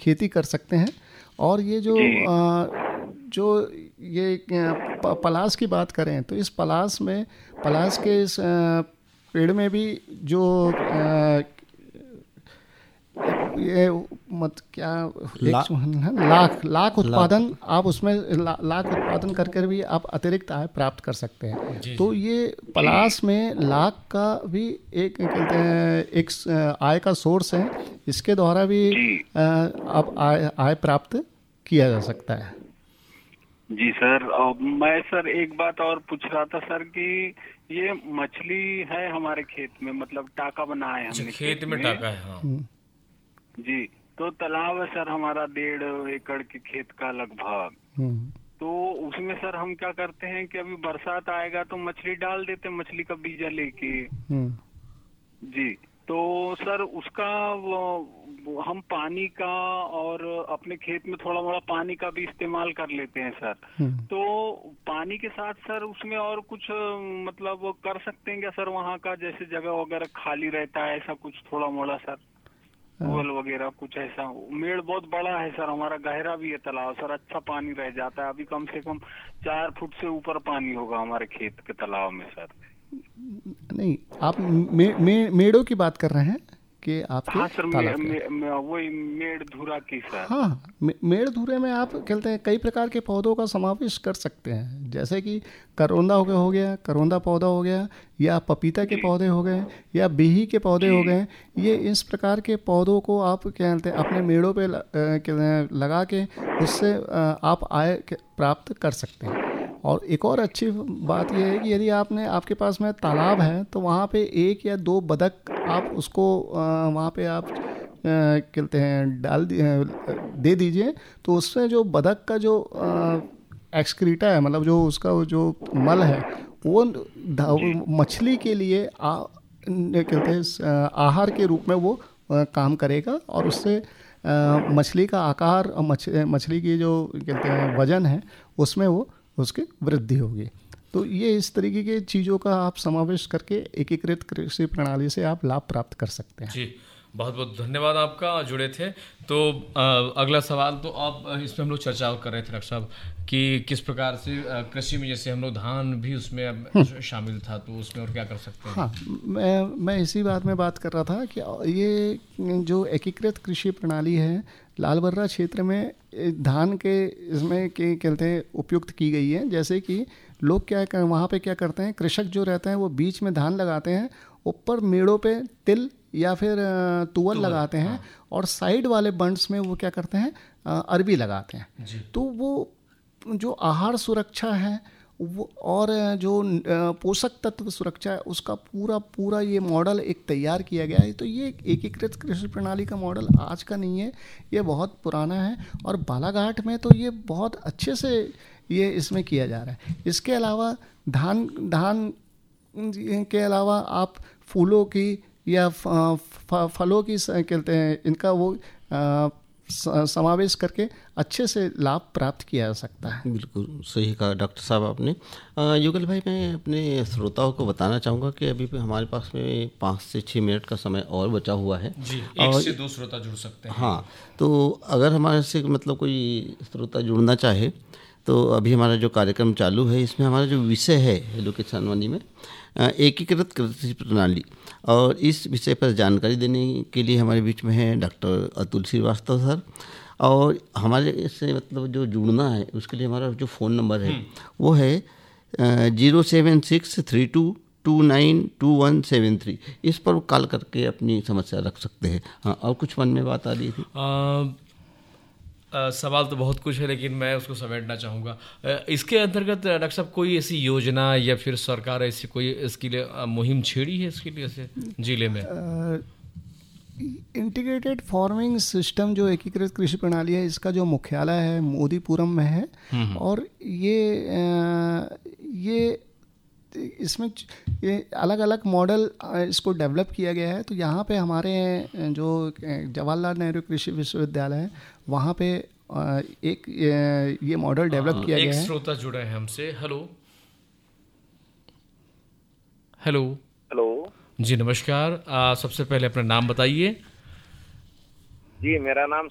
खेती कर सकते हैं। और ये जो ये पलाश की बात करें तो इस पलाश के इस पेड़ में भी जो ये क्या लाख उत्पादन आप उसमें लाख उत्पादन करके भी आप अतिरिक्त आय प्राप्त कर सकते हैं। तो ये पलाश में लाख का भी एक कहते हैं एक आय का सोर्स है, इसके द्वारा भी आप आय प्राप्त किया जा सकता है। जी सर, मैं सर एक बात और पूछ रहा था सर कि ये मछली है हमारे खेत में, मतलब टाका बना है हमने खेत में टाका है। हाँ जी, तो तालाब है सर हमारा 1.5 एकड़ के खेत का लगभग। तो उसमें सर हम क्या करते हैं कि अभी बरसात आएगा तो मछली डाल देते हैं, मछली का बीजा लेके। जी, तो सर उसका हम पानी का और अपने खेत में थोड़ा मोड़ा पानी का भी इस्तेमाल कर लेते हैं सर। तो पानी के साथ सर उसमें और कुछ मतलब कर सकते हैं क्या सर? वहाँ का जैसे जगह वगैरह खाली रहता है, ऐसा कुछ थोड़ा मोड़ा सर, टूवेल वगैरह कुछ ऐसा? मेड़ बहुत बड़ा है सर हमारा, गहरा भी है तालाब सर, अच्छा पानी रह जाता है। अभी कम से कम 4 फुट से ऊपर पानी होगा हमारे खेत के तालाब में सर। नहीं, आप मेड़ों की बात कर रहे हैं कि आपके? हाँ सर, वही मेड़ धुरा की सर। हाँ, मेड़ धुरे में आप कहते हैं कई प्रकार के पौधों का समावेश कर सकते हैं, जैसे कि करोंदा हो गया, करोंदा पौधा हो गया, या पपीता के पौधे हो गए, या बेही के पौधे हो गए। ये इस प्रकार के पौधों को आप क्या कहते हैं अपने मेड़ों पे लगा के उससे आप आय प्राप्त कर सकते हैं। और एक और अच्छी बात यह है कि यदि आपके पास में तालाब है तो वहाँ पे 1 या 2 बतख आप उसको वहाँ पे आप कहते हैं दे दीजिए, तो उससे जो बतख का जो एक्सक्रीटा है, मतलब जो उसका जो मल है, वो मछली के लिए कहते हैं आहार के रूप में वो काम करेगा, और उससे मछली का आकार और मछली की जो कहते हैं वजन है उसमें वो उसकी वृद्धि होगी। तो ये इस तरीके के चीज़ों का आप समावेश करके एकीकृत कृषि प्रणाली से आप लाभ प्राप्त कर सकते हैं। जी, बहुत बहुत धन्यवाद आपका, जुड़े थे। तो अगला सवाल तो आप इसमें हम लोग चर्चा कर रहे थे डॉक्टर साहब कि किस प्रकार से कृषि में जैसे हम लोग धान भी उसमें शामिल था, तो उसमें और क्या कर सकते हैं? हाँ, मैं इसी बात कर रहा था कि ये जो एकीकृत कृषि प्रणाली है लालबर्रा क्षेत्र में धान के इसमें के कहते हैं उपयुक्त की गई है। जैसे कि लोग वहाँ पे क्या करते हैं, कृषक जो रहते हैं वो बीच में धान लगाते हैं, ऊपर मेड़ों पे तिल या फिर तुअर लगाते हैं, और साइड वाले बंड्स में वो क्या करते हैं अरबी लगाते हैं। तो वो जो आहार सुरक्षा है वो और जो पोषक तत्व सुरक्षा है उसका पूरा ये मॉडल एक तैयार किया गया है। तो ये एकीकृत कृषि प्रणाली का मॉडल आज का नहीं है, ये बहुत पुराना है, और बालाघाट में तो ये बहुत अच्छे से ये इसमें किया जा रहा है। इसके अलावा धान के अलावा आप फूलों की या फलों की कहते हैं इनका वो समावेश करके अच्छे से लाभ प्राप्त किया जा सकता है। बिल्कुल सही कहा डॉक्टर साहब आपने। युगल भाई, मैं अपने श्रोताओं को बताना चाहूँगा कि अभी हमारे पास में 5 से 6 मिनट का समय और बचा हुआ है जी, 1 से 2 श्रोता जुड़ सकते हैं। हाँ, तो अगर हमारे से मतलब कोई श्रोता जुड़ना चाहे तो अभी हमारा जो कार्यक्रम चालू है इसमें हमारा जो विषय है हेलो किसान वाणी में एकीकृत कृषि प्रणाली, और इस विषय पर जानकारी देने के लिए हमारे बीच में है डॉक्टर अतुल श्रीवास्तव सर। और हमारे से मतलब जो जुड़ना है उसके लिए हमारा जो फ़ोन नंबर है वो है 07632292173। इस पर कॉल करके अपनी समस्या रख सकते हैं। हाँ, और कुछ मन में बात आ रही थी? सवाल तो बहुत कुछ है लेकिन मैं उसको समेटना चाहूँगा। इसके अंतर्गत डॉक्टर साहब कोई ऐसी योजना या फिर सरकार ऐसी कोई इसके लिए मुहिम छेड़ी है इसके लिए ऐसे जिले में? इंटीग्रेटेड फार्मिंग सिस्टम जो एकीकृत कृषि प्रणाली है इसका जो मुख्यालय है मोदीपुरम में है, और ये इसमें ये अलग अलग मॉडल इसको डेवलप किया गया है। तो यहाँ पे हमारे जो जवाहरलाल नेहरू कृषि विश्वविद्यालय है वहाँ पे एक ये मॉडल डेवलप किया गया है। एक श्रोता जुड़े हैं हमसे। हेलो हेलो हेलो जी, नमस्कार। सबसे पहले अपना नाम बताइए। जी, मेरा नाम